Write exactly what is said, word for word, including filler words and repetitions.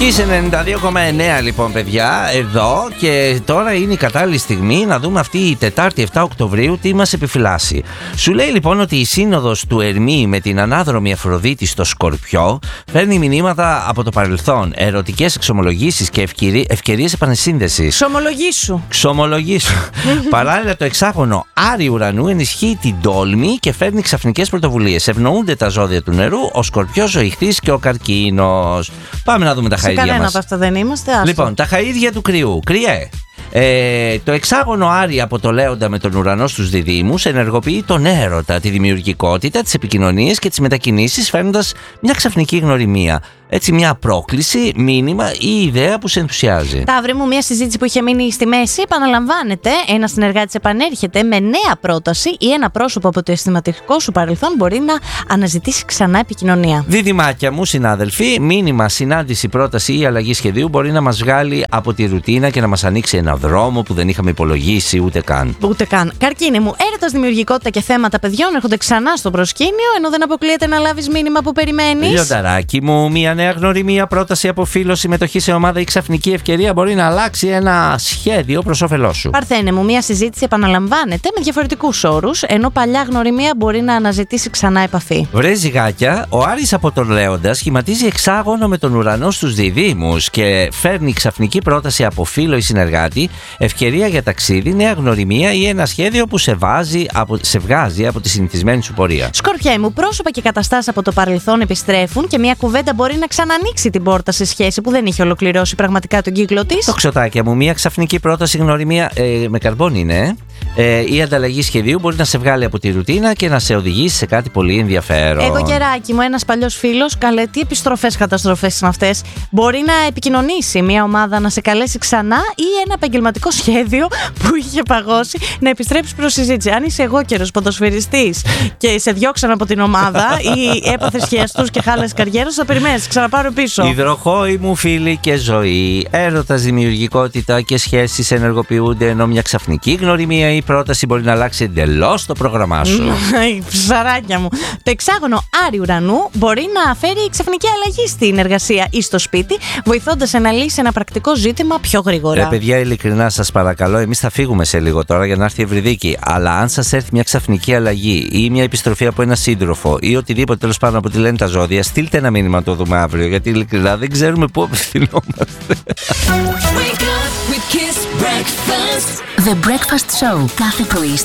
Kiss ενενήντα δύο κόμμα εννέα λοιπόν παιδιά, εδώ και τώρα είναι η κατάλληλη στιγμή να δούμε αυτή η Τετάρτη επτά Οκτωβρίου τι μας επιφυλάσσει. Σου λέει λοιπόν ότι η σύνοδος του Ερμή με την ανάδρομη Αφροδίτη στο Σκορπιό φέρνει μηνύματα από το παρελθόν, ερωτικές εξομολογήσεις και ευκαιρίες επανεσύνδεσης. Ξομολογήσου. Ξομολογήσου. Παράλληλα το εξάγωνο Άρη Ουρανού ενισχύει την τόλμη και φέρνει ξαφνικές πρωτοβουλίες. Ευνοούνται τα ζώδια του νερού, ο Σκορπιός, ο Ιχθύς και ο Καρκίνος. Πάμε να δούμε τα χαΐδια μας. Κανένα από αυτά δεν είμαστε. Άστο. Λοιπόν, τα χαΐδια του Κρυού. Κρυέ. Ε, το εξάγωνο Άρη από το Λέοντα με τον ουρανό στους διδύμους ενεργοποιεί τον έρωτα, τη δημιουργικότητα, τις επικοινωνίες και τις μετακινήσεις, φέρνοντας μια ξαφνική γνωριμία. Έτσι, μια πρόκληση, μήνυμα ή ιδέα που σε ενθουσιάζει. Ταύρη μου, μια συζήτηση που είχε μείνει στη μέση επαναλαμβάνεται. Ένα συνεργάτης επανέρχεται με νέα πρόταση ή ένα πρόσωπο από το αισθηματικό σου παρελθόν μπορεί να αναζητήσει ξανά επικοινωνία. Διδυμάκια μου, συνάδελφοι, μήνυμα, συνάντηση, πρόταση ή αλλαγή σχεδίου μπορεί να μας βγάλει από τη ρουτίνα και να μας ανοίξει ένα δρόμο που δεν είχαμε υπολογίσει ούτε καν. Ούτε καν. Καρκίνη μου, έρωτας, δημιουργικότητα και θέματα παιδιών έρχονται ξανά στο προσκήνιο, ενώ δεν αποκλείεται να λάβεις μήνυμα που περιμένεις. Λιονταράκι μου, μια νέα γνωριμία, πρόταση, αποφύλωση, συμμετοχή σε ομάδα ή ξαφνική ευκαιρία μπορεί να αλλάξει ένα σχέδιο προς όφελός σου. Παρθένε μου, μια συζήτηση επαναλαμβάνεται με διαφορετικούς όρους, ενώ παλιά γνωριμία μπορεί να αναζητήσει ξανά επαφή. Βρε ζυγάκια, ο Άρης από τον Λέοντα σχηματίζει εξάγωνο με τον ουρανό στους διδύμους και φέρνει ξαφνική πρόταση από φίλο ή συνεργάτη, ευκαιρία για ταξίδι, νέα γνωριμία ή ένα σχέδιο που σε, βάζει από, σε βγάζει από τη συνηθισμένη σου πορεία. Σκορπιέ μου, πρόσωπα και καταστάσεις από το παρελθόν επιστρέφουν και μια κουβέντα μπορεί να ξανανοίξει την πόρτα σε σχέση που δεν είχε ολοκληρώσει πραγματικά τον κύκλο της. Το ξωτάκια μου, μια ξαφνική πρόταση γνωριμία ε, με καρμπόν είναι. Ε, η ανταλλαγή σχεδίου μπορεί να σε βγάλει από τη ρουτίνα και να σε οδηγήσει σε κάτι πολύ ενδιαφέρον. Εγώ καιράκι μου, ένας παλιός φίλος, καλέ, τι επιστροφές, καταστροφές είναι αυτές. Μπορεί να επικοινωνήσει μια ομάδα να σε καλέσει ξανά ή ένα επαγγελματικό σχέδιο που είχε παγώσει να επιστρέψει προς συζήτηση. Αν είσαι εγώ καιρός ποδοσφαιριστής και σε διώξαν από την ομάδα ή έπαθες χιαστούς και χάλες καριέρας, θα περιμένεις, ξαναπάρω πίσω. Υδροχόη μου, φίλοι και ζωή. Έρωτας, δημιουργικότητα και σχέσεις ενεργοποιούνται, ενώ μια ξαφνική γνωριμία ή πρόταση μπορεί να αλλάξει εντελώς το πρόγραμμά σου. Ψαράκια μου. Το εξάγωνο Άρη Ουρανού μπορεί να φέρει ξαφνική αλλαγή στην εργασία ή στο σπίτι, βοηθώντας να λύσει ένα πρακτικό ζήτημα πιο γρήγορα. Ε, παιδιά, ειλικρινά σας παρακαλώ, εμείς θα φύγουμε σε λίγο τώρα για να έρθει η Ευρυδίκη. Αλλά αν σας έρθει μια ξαφνική αλλαγή ή μια επιστροφή από ένα σύντροφο ή οτιδήποτε τέλος πάντων από ό,τι λένε τα ζώδια, στείλτε ένα μήνυμα να το δούμε αύριο. Γιατί ειλικρινά δεν ξέρουμε πού απευθυνόμαστε. The Breakfast Show. Κάθε πρωί